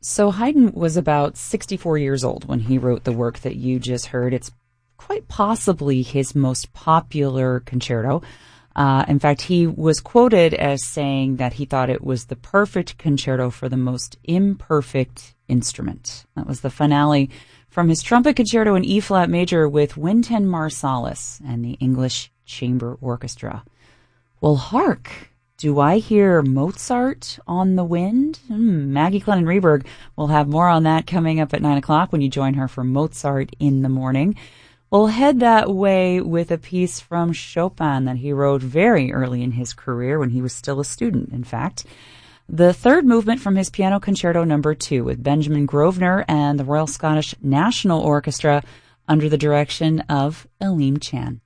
So Haydn was about 64 years old when he wrote the work that you just heard. It's quite possibly his most popular concerto. In fact, he was quoted as saying that he thought it was the perfect concerto for the most imperfect instrument. That was the finale from his trumpet concerto in E-flat major with Wynton Marsalis and the English Chamber Orchestra. Well, hark! Do I hear Mozart on the wind? Maggie Clennon-Reberg will have more on that coming up at 9 o'clock when you join her for Mozart in the Morning. We'll head that way with a piece from Chopin that he wrote very early in his career when he was still a student, in fact. The third movement from his Piano Concerto No. 2 with Benjamin Grosvenor and the Royal Scottish National Orchestra under the direction of Aleem Chan.